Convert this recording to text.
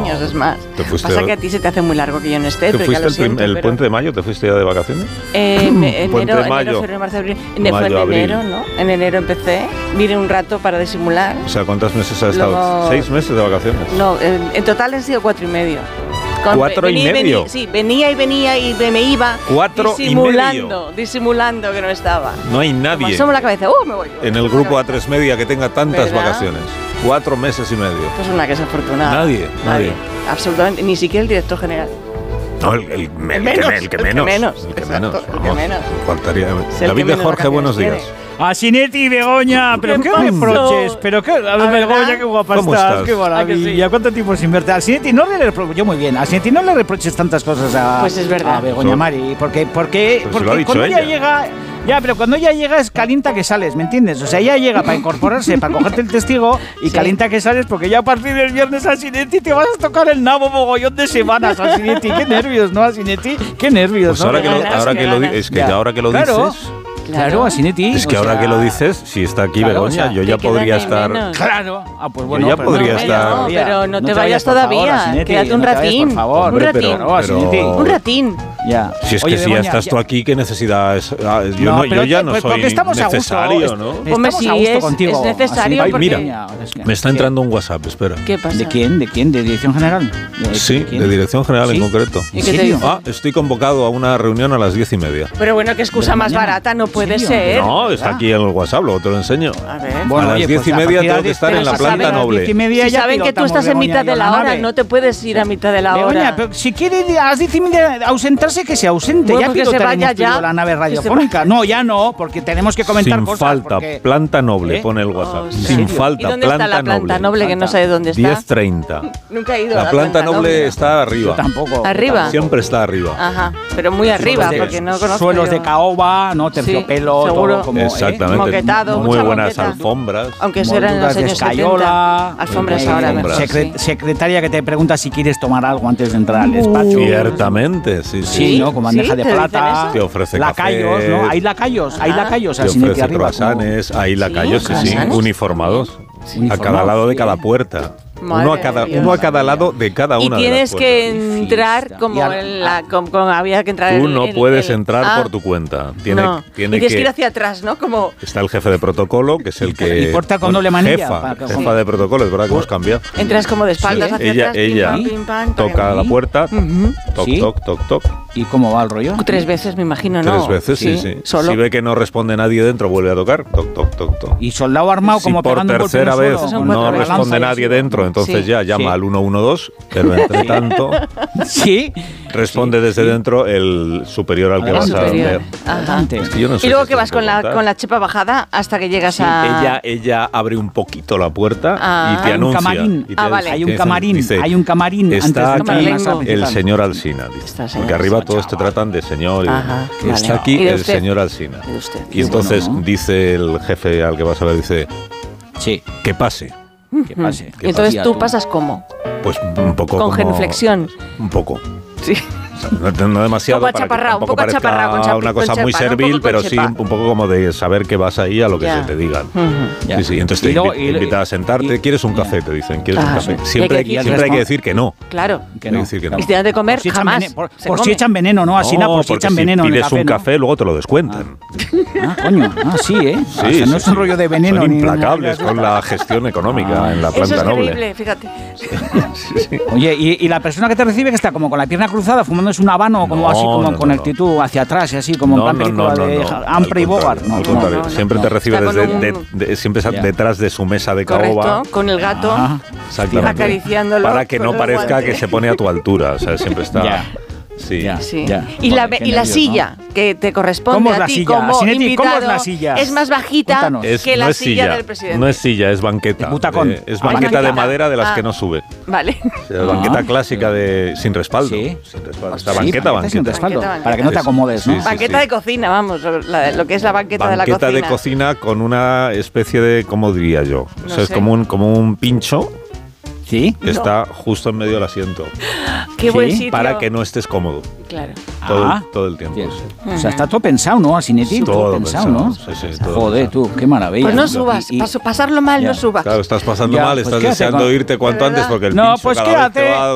años, es más. Pasa que a ti se te hace muy largo que yo no esté. ¿Te fuiste el puente de mayo? ¿Te fuiste ya de vacaciones? Enero, mayo. febrero, marzo, abril. Fue en enero, ¿no? En enero empecé. Vine un rato para disimular. O sea, ¿cuántos meses has estado? 6 meses de vacaciones. No, en total han sido 4 y medio. 4 y medio. Sí, venía y me iba 4 disimulando que no estaba. No hay nadie. Como asomo la cabeza, me voy. En el grupo A3 Media que tenga tantas vacaciones. 4 meses y medio. Pues una que es afortunada. Nadie. Absolutamente, ni siquiera el director general. No, el que menos. Faltaría. David de Jorge, buenos días. A Sinetti y Begoña, pero qué reproches, A ver, Begoña, qué guapa estás, qué maravilla, cuánto tiempo sin verte. A Sinetti no le reproches, yo muy bien, a Sinetti no le reproches tantas cosas pues es verdad. A Begoña Mari, porque cuando ella llega, pero cuando ella llega es calienta que sales, ¿me entiendes? O sea, ella llega para incorporarse, para cogerte el testigo y calienta que sales porque ya a partir del viernes a Sinetti te vas a tocar el nabo mogollón de semanas a Sinetti, qué nervios, ¿no? A Sinetti, qué nervios. Pues ahora que lo dices... Claro, a Sinetti. Es que ahora que lo dices, si está aquí Begoña, yo ya podría estar... Claro. Pues bueno, yo ya podría estar... No, pero no te vayas todavía. Quédate un ratín. Por favor. Un ratín. Ya. Si es que si ya estás tú aquí, ¿qué necesidad es? Yo ya no soy necesario, ¿no? Hombre, sí, es necesario porque... Mira, me está entrando un WhatsApp, espera. ¿Qué pasa? ¿De quién? ¿De Dirección General? Sí, de Dirección General en concreto. ¿Y qué te dijo? Estoy convocado a una reunión a las 10:30. Pero bueno, qué excusa más barata, no puede ser. No, está aquí en el WhatsApp, luego te lo enseño. A ver. Bueno, a las 10:30 tengo que estar en la planta noble. Si saben que tú estás en mitad de la hora, no te puedes ir a mitad de la hora. Begoña, pero si quiere a las 10:30 ausentarse, que se ausente. Bueno, ya se vaya ya. La nave radiofónica. No, ya no, porque tenemos que comentar cosas. Sin falta, planta noble, pone el WhatsApp. Sin falta, ¿y dónde está la planta noble? Que no sé dónde está. 10:30. Nunca he ido a la planta noble. Está arriba. Yo tampoco. ¿Arriba? Siempre está arriba. Ajá, pero muy arriba, porque no conozco. Suelos de caoba, ¿no? Terciopelo, seguro. Como, exactamente. Moquetado, muy buenas moqueta. alfombras. Aunque serán en los años 70. Alfombras ahora mejor. Secretaria que te pregunta si quieres tomar algo antes de entrar al despacho. Ciertamente, sí. Sí, ¿no? Con bandeja de plata. Te ofrece lacayos, café. ¿no? Hay lacayos Te ofrece croissants, hay lacayos, sí, uniformados. A cada lado de cada puerta. Uno a cada lado de cada una de las puertas. Y tienes que entrar como había que entrar. Tú no puedes entrar por tu cuenta. Tienes que ir hacia atrás, ¿no? Como está el jefe de protocolo, que es el que... Y puerta con doble manilla. Jefa de protocolo, es verdad que hemos cambiado. Entras como de espaldas hacia atrás. Ella toca la puerta, toc. ¿Y cómo va el rollo? 3 veces, me imagino, ¿no? 3 veces, sí. ¿Solo? Si ve que no responde nadie dentro, vuelve a tocar, toc. Y soldado armado como pegando un golpe. Si por tercera vez no responde nadie dentro, entonces ya llama al 112, pero entre tanto responde desde dentro el superior al que vas a ver. Es que yo no sé. Y luego que vas con la chepa bajada hasta que llegas a... Ella abre un poquito la puerta y te anuncia. Hay un camarín. Está aquí el señor Alsina. Porque arriba todos te tratan de señor. Está aquí el señor Alsina. Y entonces dice el jefe al que vas a ver, dice, que pase. Y entonces tú pasas ¿cómo? Pues un poco con genuflexión. Un poco. Sí. No demasiado, para que tampoco parezca una cosa muy servil, pero sí un poco como de saber que vas ahí a lo que se te digan. Sí. Entonces te invitan a sentarte. ¿Quieres un café? Te dicen. ¿Quieres un café? Siempre hay que decir que no. Claro. Que no. Y si te dan de comer, jamás. Por si echan veneno, ¿no? Así por si echan veneno en el café. Pides un café, luego te lo descuentan. Coño. Sí, ¿eh? Sí, no es un rollo de veneno. Son implacables con la gestión económica en la planta noble. Eso es increíble, fíjate. Oye, y la persona que te recibe que está como con la pierna cruzada fumándose un habano como así como con el actitud hacia atrás y así como en plan película de Humphrey Bogart. Al contrario, siempre te recibe siempre detrás de su mesa de caoba. Con el gato acariciándolo. Para que no parezca que se pone a tu altura, o sea, siempre está... Sí. Y la silla que te corresponde a ti como invitado, ¿cómo es la silla? Es más bajita que la silla del presidente. No es silla, es banqueta. Es banqueta de madera de las que no sube. Vale. Banqueta clásica sin respaldo. Esta banqueta. Sin respaldo, para que no te acomodes, ¿no? Banqueta de cocina, vamos, lo que es la banqueta de la cocina. Banqueta de cocina con una especie de, ¿cómo diría yo? O sea, es como un pincho. ¿Sí? Está justo en medio del asiento. Qué buen sitio. Para que no estés cómodo. Claro. Todo el tiempo. Sí. O sea, está todo pensado, ¿no? Asinetti, todo pensado, ¿no? Sí, todo joder, pensado. tú, qué maravilla. Pues no subas, pasarlo mal no subas. Claro, estás pasando mal, estás deseando irte cuanto antes porque el pincho cada vez te va